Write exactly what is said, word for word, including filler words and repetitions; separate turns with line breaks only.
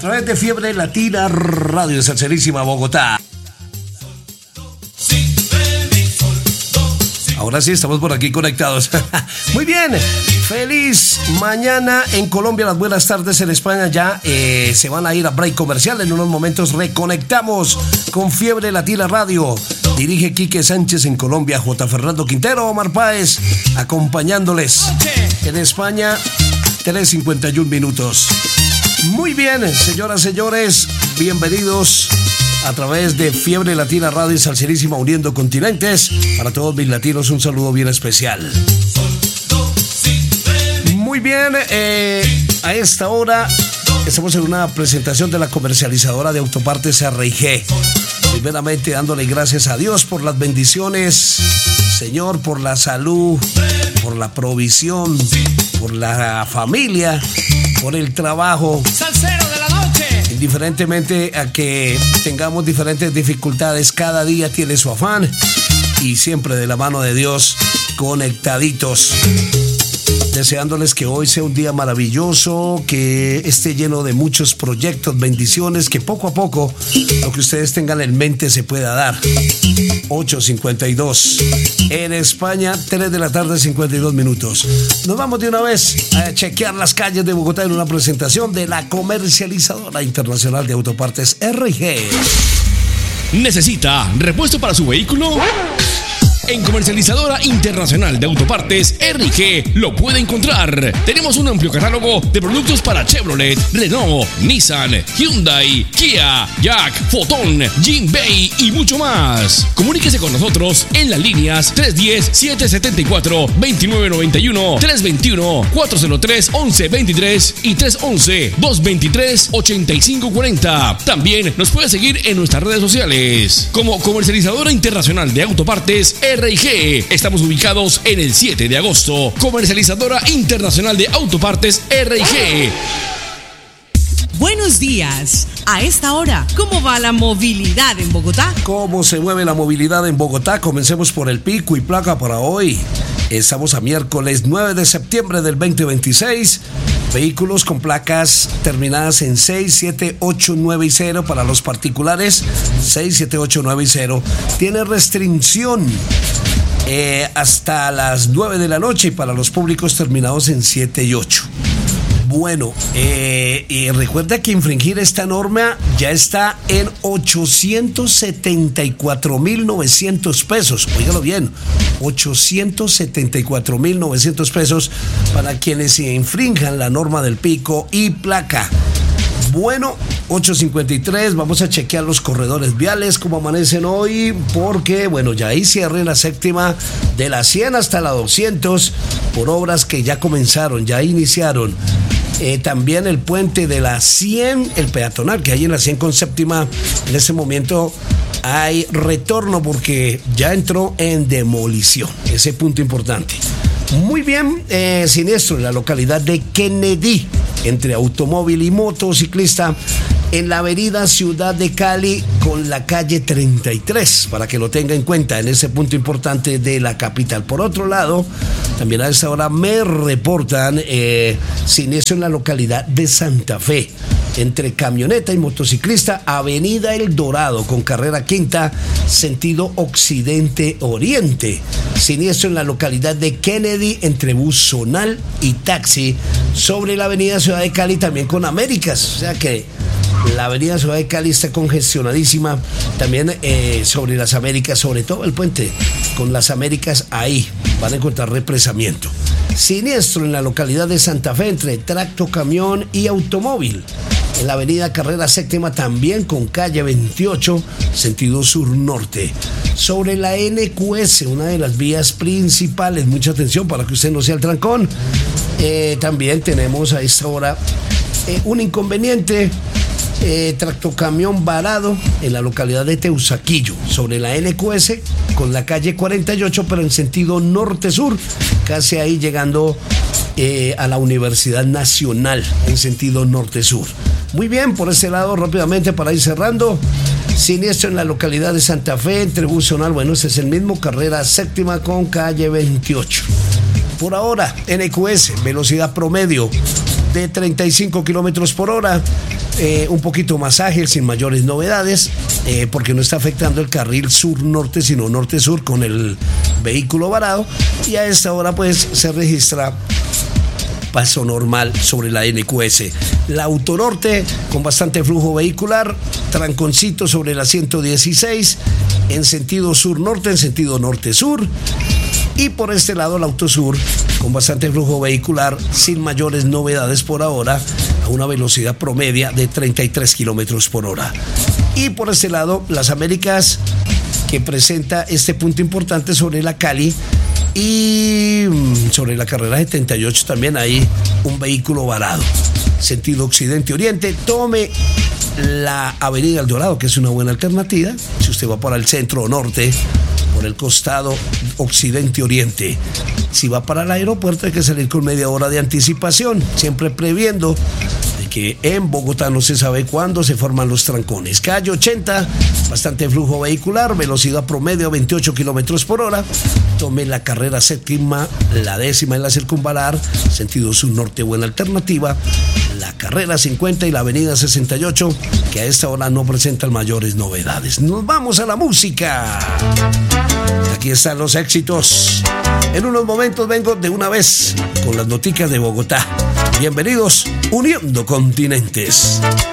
través de Fiebre Latina Radio Salserísima Bogotá. Ahora sí, estamos por aquí conectados. Muy bien, feliz mañana en Colombia, las buenas tardes en España. Ya eh, se van a ir a break comercial. En unos momentos reconectamos con Fiebre Latina Radio. Dirige Quique Sánchez en Colombia, J. Fernando Quintero, Omar Páez, acompañándoles. En España, tres cincuenta y un minutos. Muy bien, señoras, señores, bienvenidos a través de Fiebre Latina Radio y Salserísima uniendo continentes. Para todos mis latinos, un saludo bien especial. Muy bien, eh, a esta hora estamos en una presentación de la comercializadora de autopartes R G. Primeramente dándole gracias a Dios por las bendiciones, Señor, por la salud, por la provisión, por la familia, por el trabajo.
Salsero de la noche.
Indiferentemente a que tengamos diferentes dificultades, cada día tiene su afán y siempre de la mano de Dios conectaditos. Deseándoles que hoy sea un día maravilloso, que esté lleno de muchos proyectos, bendiciones, que poco a poco lo que ustedes tengan en mente se pueda dar. ocho cincuenta y dos en España, tres de la tarde, cincuenta y dos minutos. Nos vamos de una vez a chequear las calles de Bogotá en una presentación de la comercializadora internacional de autopartes R G.
¿Necesita repuesto para su vehículo? En Comercializadora Internacional de Autopartes R G lo puede encontrar. Tenemos un amplio catálogo de productos para Chevrolet, Renault, Nissan, Hyundai, Kia, Jack, Foton, Jinbei y mucho más. Comuníquese con nosotros en las líneas tres uno cero, siete siete cuatro, dos nueve nueve uno, tres dos uno, cuatro cero tres, once veintitrés y tres once, dos veintitrés, ochenta y cinco cuarenta. También nos puede seguir en nuestras redes sociales como Comercializadora Internacional de Autopartes R G. Estamos ubicados en el siete de agosto. Comercializadora Internacional de Autopartes R G.
Buenos días. A esta hora, ¿cómo va la movilidad en Bogotá?
¿Cómo se mueve la movilidad en Bogotá? Comencemos por el pico y placa para hoy. Estamos a miércoles nueve de septiembre del veinte veintiséis. Vehículos con placas terminadas en seis, siete, ocho, nueve y cero para los particulares. seis, siete, ocho, nueve y cero. Tiene restricción eh, hasta las nueve de la noche y para los públicos terminados en siete y ocho. Bueno, eh, y recuerda que infringir esta norma ya está en ochocientos setenta y cuatro mil novecientos pesos. Óigalo bien, ochocientos setenta y cuatro mil novecientos pesos para quienes infrinjan la norma del pico y placa. Bueno, ocho cincuenta y tres, vamos a chequear los corredores viales, cómo amanecen hoy, porque, bueno, ya ahí cierre la séptima de la cien hasta la doscientos por obras que ya comenzaron, ya iniciaron. Eh, también el puente de la cien, el peatonal que hay en la cien con séptima, en ese momento hay retorno porque ya entró en demolición, ese punto importante. Muy bien, eh, siniestro en la localidad de Kennedy, entre automóvil y motociclista, en la avenida Ciudad de Cali con la calle treinta y tres, para que lo tenga en cuenta en ese punto importante de la capital. Por otro lado, también a esta hora me reportan eh, siniestro en la localidad de Santa Fe, entre camioneta y motociclista, avenida El Dorado con carrera quinta, sentido occidente-oriente. Siniestro en la localidad de Kennedy, entre bus zonal y taxi, sobre la avenida Ciudad de Cali, también con Américas. O sea que la avenida Ciudad de Cali está congestionadísima. También eh, sobre las Américas, sobre todo el puente con las Américas, ahí van a encontrar represamiento. Siniestro en la localidad de Santa Fe, entre tracto, camión y automóvil. En la avenida Carrera Séptima, también con calle veintiocho, sentido sur-norte. Sobre la N Q S, una de las vías principales, mucha atención para que usted no sea el trancón. Eh, también tenemos a esta hora eh, un inconveniente. Eh, tractocamión varado en la localidad de Teusaquillo, sobre la N Q S con la calle cuarenta y ocho, pero en sentido norte-sur, casi ahí llegando eh, a la Universidad Nacional, en sentido norte-sur. Muy bien, por ese lado rápidamente para ir cerrando. Siniestro en la localidad de Santa Fe, entre bus zonal, bueno, ese es el mismo, carrera séptima con calle veintiocho. Por ahora, N Q S, velocidad promedio de treinta y cinco kilómetros por hora. Eh, un poquito más ágil, sin mayores novedades, eh, porque no está afectando el carril sur-norte, sino norte-sur con el vehículo varado. Y a esta hora pues se registra paso normal sobre la N Q S. La Autonorte con bastante flujo vehicular, tranconcito sobre la ciento dieciséis en sentido sur-norte, en sentido norte-sur. Y por este lado la Autosur con bastante flujo vehicular, sin mayores novedades por ahora, a una velocidad promedia de treinta y tres kilómetros por hora. Y por este lado Las Américas, que presenta este punto importante sobre la Cali, y sobre la carrera setenta y ocho también hay un vehículo varado, sentido occidente-oriente. Tome la avenida El Dorado, que es una buena alternativa si usted va para el centro o norte, por el costado occidente-oriente. Si va para el aeropuerto hay que salir con media hora de anticipación, siempre previendo de que en Bogotá no se sabe cuándo se forman los trancones. Calle ochenta, bastante flujo vehicular, velocidad promedio veintiocho kilómetros por hora. Tome la carrera séptima, la décima en la circunvalar, sentido sur-norte, buena alternativa. La carrera cincuenta y la avenida sesenta y ocho, que a esta hora no presentan mayores novedades. Nos vamos a la música. Aquí están los éxitos. En unos momentos vengo de una vez con las noticias de Bogotá. Bienvenidos, Uniendo Continentes.